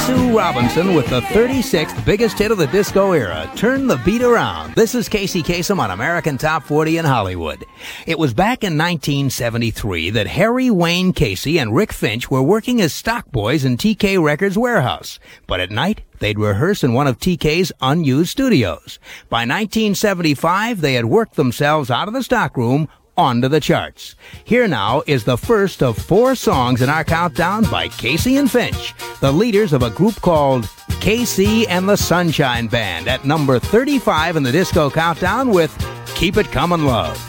Sue Robinson with the 36th biggest hit of the disco era, Turn the Beat Around. This is Casey Kasem on American Top 40 in Hollywood. It was back in 1973 that Harry Wayne Casey and Rick Finch were working as stock boys in TK Records warehouse. But at night, they'd rehearse in one of TK's unused studios. By 1975, they had worked themselves out of the stockroom onto the charts. Here now is the first of 4 songs in our countdown by Casey and Finch, the leaders of a group called Casey and the Sunshine Band, at number 35 in the disco countdown with Keep It Comin' Love.